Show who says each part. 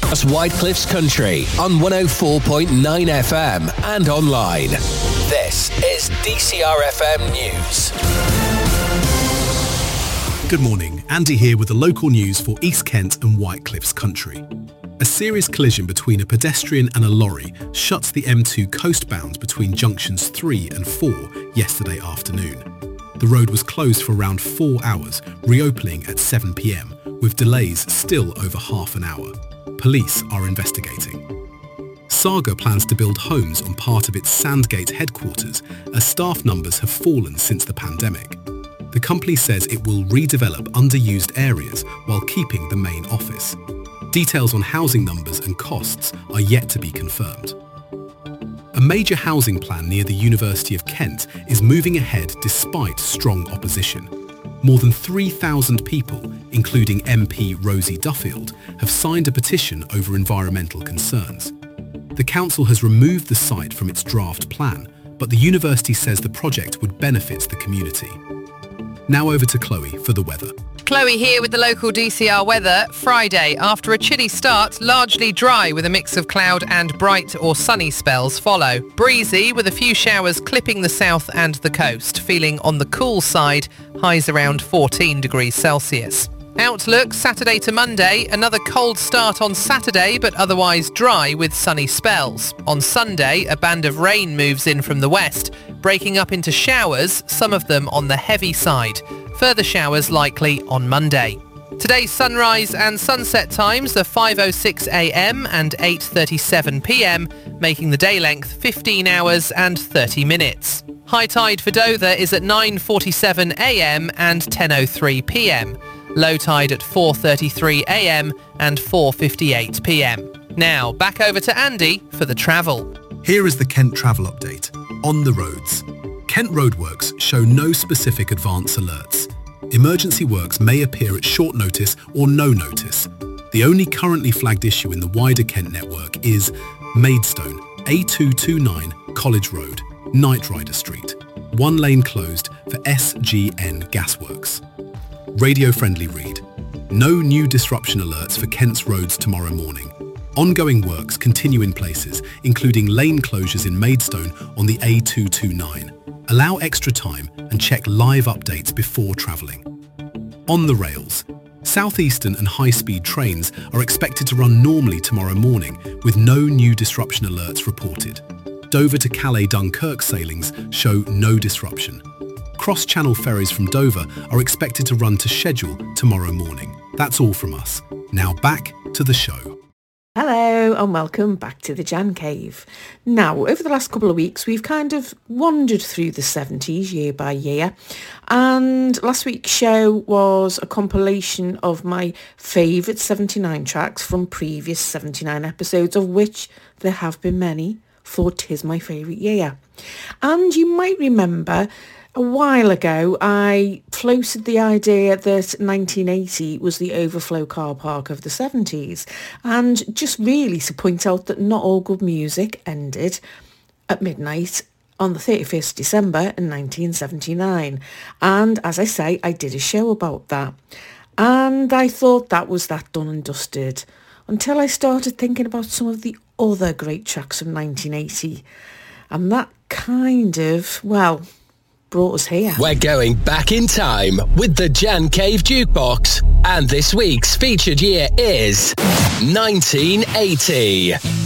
Speaker 1: That's Whitecliff's Country on 104.9 FM and online. This is DCR FM News.
Speaker 2: Good morning, Andy here with the local news for East Kent and Whitecliff's Country. A serious collision between a pedestrian and a lorry shuts the M2 coastbound between junctions 3 and 4 yesterday afternoon. The road was closed for around 4 hours, reopening at 7 p.m, with delays still over half an hour. Police are investigating. Saga plans to build homes on part of its Sandgate headquarters as staff numbers have fallen since the pandemic. The company says it will redevelop underused areas while keeping the main office. Details on housing numbers and costs are yet to be confirmed. A major housing plan near the University of Kent is moving ahead despite strong opposition. More than 3,000 people, including MP Rosie Duffield, have signed a petition over environmental concerns. The council has removed the site from its draft plan, but the university says the project would benefit the community. Now over to Chloe for the weather.
Speaker 3: Chloe here with the local DCR weather. Friday, after a chilly start, largely dry with a mix of cloud and bright or sunny spells follow. Breezy with a few showers clipping the south and the coast. Feeling on the cool side, highs around 14 degrees Celsius. Outlook, Saturday to Monday, another cold start on Saturday but otherwise dry with sunny spells. On Sunday, a band of rain moves in from the west, breaking up into showers, some of them on the heavy side. Further showers likely on Monday. Today's sunrise and sunset times are 5:06 a.m. and 8:37 p.m, making the day length 15 hours and 30 minutes. High tide for Dover is at 9:47 a.m. and 10:03 p.m. Low tide at 4:33 a.m. and 4:58 p.m. Now, back over to Andy for the travel.
Speaker 2: Here is the Kent travel update. On the roads. Kent roadworks show no specific advance alerts. Emergency works may appear at short notice or no notice. The only currently flagged issue in the wider Kent network is Maidstone, A229 College Road, Knight Rider Street. One lane closed for SGN Gasworks. Radio-friendly read. No new disruption alerts for Kent's roads tomorrow morning. Ongoing works continue in places, including lane closures in Maidstone on the A229. Allow extra time and check live updates before travelling. On the rails. Southeastern and high-speed trains are expected to run normally tomorrow morning with no new disruption alerts reported. Dover to Calais Dunkirk sailings show no disruption. Cross-channel ferries from Dover are expected to run to schedule tomorrow morning. That's all from us. Now back to the show.
Speaker 4: Hello and welcome back to the Jan Cave. Now, over the last couple of weeks, we've kind of wandered through the 70s year by year. And last week's show was a compilation of my favourite 79 tracks from previous 79 episodes, of which there have been many, for 'tis my favourite year. And you might remember a while ago, I floated the idea that 1980 was the overflow car park of the 70s, and just really to point out that not all good music ended at midnight on the 31st December in 1979. And as I say, I did a show about that. And I thought that was that done and dusted, until I started thinking about some of the other great tracks from 1980. And that kind of, well, brought us here.
Speaker 1: We're going back in time with the Jan Cave Jukebox, and this week's featured year is 1980.